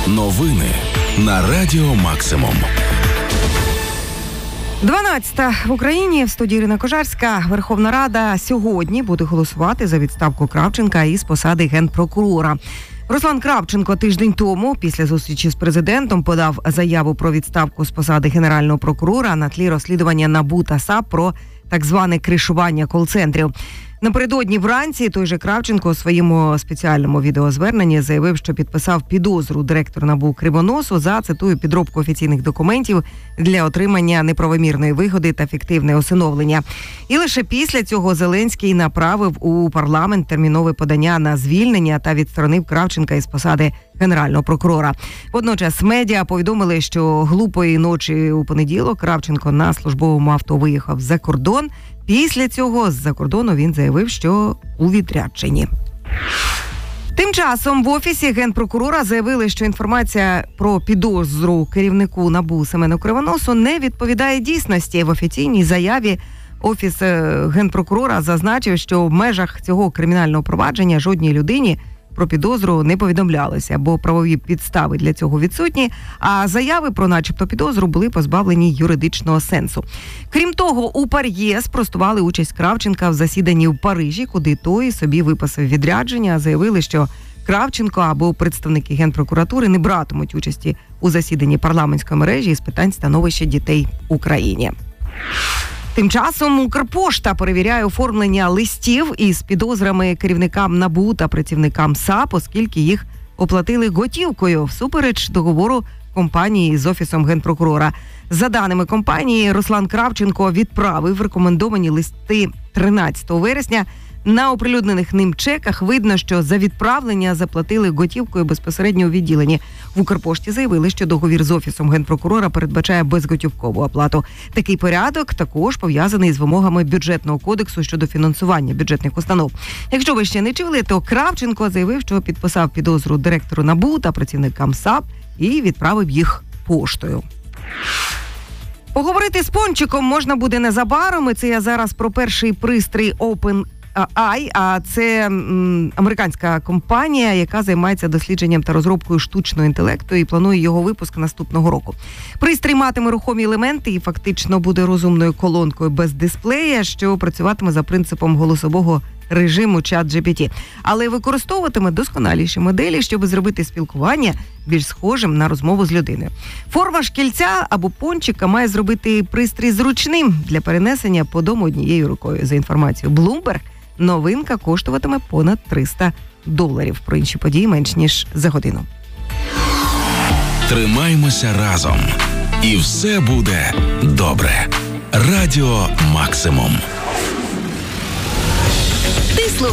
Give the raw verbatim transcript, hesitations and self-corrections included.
Новини на Радіо Максимум. дванадцята в Україні. В студії Ірина Кожарська. Верховна Рада сьогодні буде голосувати за відставку Кравченка із посади генпрокурора. Руслан Кравченко тиждень тому, після зустрічі з президентом, подав заяву про відставку з посади генерального прокурора на тлі розслідування НАБУ та САП про так зване кришування кол-центрів. Напередодні вранці той же Кравченко у своєму спеціальному відеозверненні заявив, що підписав підозру директору НАБУ Кривоносу за, цитую, підробку офіційних документів для отримання неправомірної вигоди та фіктивне усиновлення. І лише після цього Зеленський направив у парламент термінове подання на звільнення та відсторонив Кравченка із посади генерального прокурора. Водночас медіа повідомили, що глупої ночі у понеділок Кравченко на службовому авто виїхав за кордон. Після цього з-за кордону він заявив, що у відрядженні. Тим часом в Офісі генпрокурора заявили, що інформація про підозру керівнику НАБУ Семену Кривоносу не відповідає дійсності. В офіційній заяві Офіс генпрокурора зазначив, що в межах цього кримінального провадження жодній людині про підозру не повідомлялося, бо правові підстави для цього відсутні, а заяви про начебто підозру були позбавлені юридичного сенсу. Крім того, у ПАРЄ спростували участь Кравченка в засіданні в Парижі, куди той собі виписав відрядження, заявили, що Кравченко або представники Генпрокуратури не братимуть участі у засіданні парламентської мережі з питань становища дітей в Україні. Тим часом Укрпошта перевіряє оформлення листів із підозрами керівникам НАБУ та працівникам САП, оскільки їх оплатили готівкою всупереч договору компанії з Офісом генпрокурора. За даними компанії, Руслан Кравченко відправив рекомендовані листи тринадцятого вересня. На оприлюднених ним чеках видно, що за відправлення заплатили готівкою безпосередньо у відділенні. В Укрпошті заявили, що договір з Офісом генпрокурора передбачає безготівкову оплату. Такий порядок також пов'язаний з вимогами бюджетного кодексу щодо фінансування бюджетних установ. Якщо ви ще не чули, то Кравченко заявив, що підписав підозру директору НАБУ та працівникам САП і відправив їх поштою. Поговорити з Пончиком можна буде незабаром, і це я зараз про перший пристрій Open Ай, а це м, американська компанія, яка займається дослідженням та розробкою штучного інтелекту і планує його випуск наступного року. Пристрій матиме рухомі елементи і фактично буде розумною колонкою без дисплея, що працюватиме за принципом голосового режиму ChatGPT. Але використовуватиме досконаліші моделі, щоб зробити спілкування більш схожим на розмову з людиною. Форма шкільця або пончика має зробити пристрій зручним для перенесення по дому однією рукою. За інформацією Bloomberg, новинка коштуватиме понад триста доларів. Про інші події менш ніж за годину. Тримаймося разом. І все буде добре. Радіо Максимум. Ти слухаєш